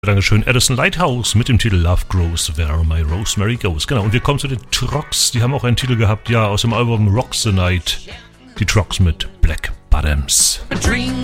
Dankeschön, Addison Lighthouse mit dem Titel Love Grows Where My Rosemary Goes. Genau, und wir kommen zu den Trucks. Die haben auch einen Titel gehabt, ja, aus dem Album Rock the Night. Die Trucks mit Black Bottoms.